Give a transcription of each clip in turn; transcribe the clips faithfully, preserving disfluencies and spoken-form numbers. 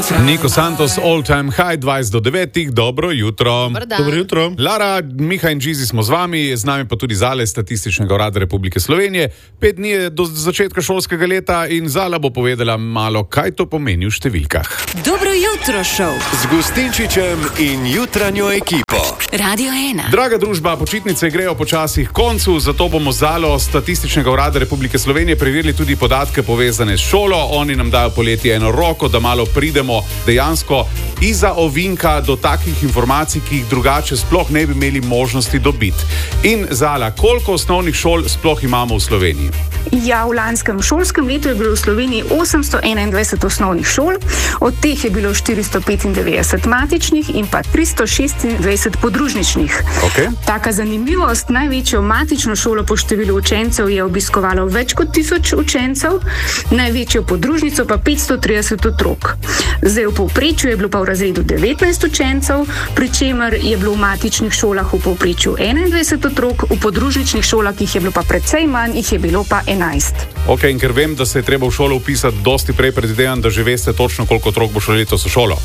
jutro. Niko Santos, All Time High, dvajset do devetih, dobro jutro. Dobro jutro. Lara, Miha in Džizi smo z vami, z nami pa tudi Zale, Statističnega urada Republike Slovenije. Pet dni je do začetka šolskega leta in Zala bo povedala malo, kaj to pomeni v številkah. Dobro jutro, šov. Z Gustinčičem in jutranjo ekipo. Radio ena. Draga družba, počitnice grejo počasi k koncu, zato bomo z Zalo Statističnega urada Republike Slovenije preverili tudi podatke povezane s šolo. Oni nam dajo poleti eno roko, da malo pridemo dejansko izza ovinka do takih informacij, ki jih drugače sploh ne bi imeli možnosti dobiti. In Zala, koliko osnovnih šol sploh imamo v Sloveniji? Ja, v lanskem šolskem letu je bilo v Sloveniji osemsto enaindvajset osnovnih šol, od teh je bilo štiristo petindevetdeset matičnih in pa tristo šestindvajset podružničnih. Okay. Taka zanimivost, največjo matično šolo po številu učencev je obiskovalo več kot tisoč učencev, največjo podružnico pa petsto trideset otrok. Zdaj v povprečju je bilo pa v razredu devetnajst učencev, pri čemer je bilo v matičnih šolah v povprečju enaindvajset otrok, v podružničnih šolah jih je bilo pa precej manj, jih je bilo pa enajst. Ok, in ker vem, da se je treba v šolo vpisati dosti prej, predvidevam, da že veste točno, koliko otrok bo šlo letos v šolo.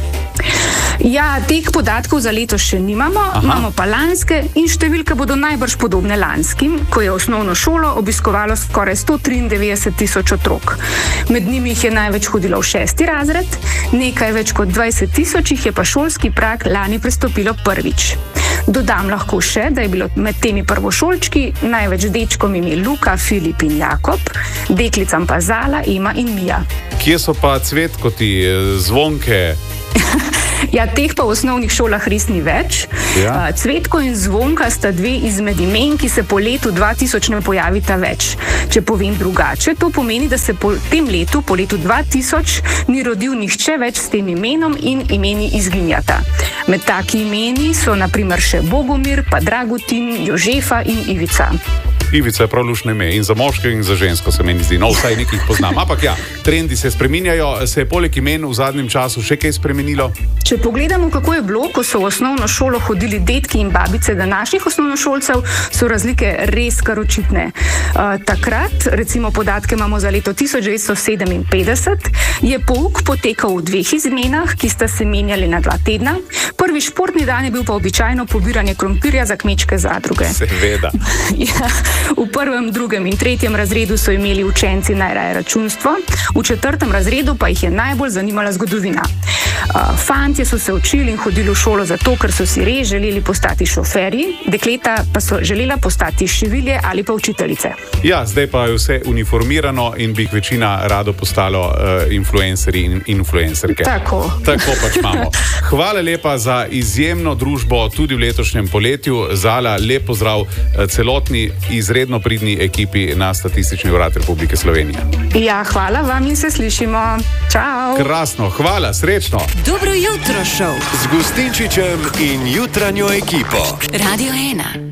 Ja, teh podatkov za letos še nimamo, Aha. imamo pa lanske in številke bodo najbrž podobne lanskim, ko je osnovno šolo obiskovalo skoraj sto triindevetdeset tisoč otrok. Med njimi jih je največ hodilo v šesti razred, nekaj več kot dvajset tisoč jih je pa šolski prag lani prestopilo prvič. Dodam lahko še, da je bilo med temi prvošolčki največ dečkom ime Luka, Filip in Jakob, deklicam pa Zala, Ema in Mija. Kje so pa Cvetkoti, Zvonke? Ja, teh pa v osnovnih šolah res ni več. Ja. Cvetko in Zvonka sta dve izmed imen, ki se po letu dva tisoč ne pojavita več. Če povem drugače, to pomeni, da se po tem letu, po letu dva tisoč, ni rodil nihče več s tem imenom in imeni izginjata. Med taki imeni so na primer še Bogomir, pa Dragutin, Jožefa in Ivica. Ivica je prav lušno ime in za moške in za žensko se meni zdi, no vsaj nekaj jih poznam. Ampak ja, trendi se spreminjajo, se je poleg imen v zadnjem času še kaj spremenilo? Če pogledamo, kako je bilo, ko so v osnovno šolo hodili dedki in babice današnjih osnovnošolcev, so razlike res kar očitne. Uh, takrat, recimo podatke imamo za leto tisoč devetsto sedeminpetdeset, je pouk potekal v dveh izmenah, ki sta se menjali na dva tedna. Prvi športni dan je bil pa običajno pobiranje krompirja za kmečke zadruge. Seveda. Ja. V prvem, drugem in tretjem razredu so imeli učenci najraje računstvo, v četrtem razredu pa jih je najbolj zanimala zgodovina. Uh, fantje so se učili in hodili v šolo zato, ker so si res želeli postati šoferji, dekleta pa so želela postati šivilje ali pa učiteljice. Ja, zdaj pa je vse uniformirano in bi jih večina rado postalo uh, influencerji in influencerke. Tako. Tako pač imamo. Hvala lepa za izjemno družbo tudi v letošnjem poletju. Zala, lep pozdrav celotni izredno pridni ekipi na Statistični urad Republike Slovenije. Ja, hvala vam in se slišimo. Čau. Krasno, hvala, srečno. Dobro jutro, šov. Z Gustinčičem in jutranjo ekipo. Radio ena.